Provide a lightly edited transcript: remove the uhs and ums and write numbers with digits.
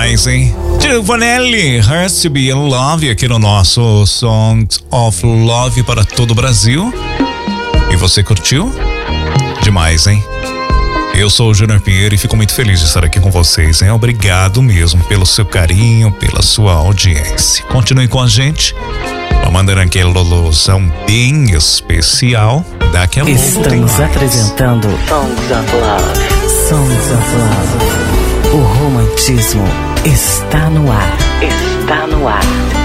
Demais, hein? De Vanelli, Hurts to Be in Love, aqui no nosso Songs of Love para todo o Brasil. E você curtiu? Demais, hein? Eu sou o Júnior Pinheiro e fico muito feliz de estar aqui com vocês, hein? Obrigado mesmo pelo seu carinho, pela sua audiência. Continue com a gente. Vou mandar aquele alusão bem especial daquela. Estamos apresentando Songs of Love. Songs of Love. O romantismo está no ar. Está no ar.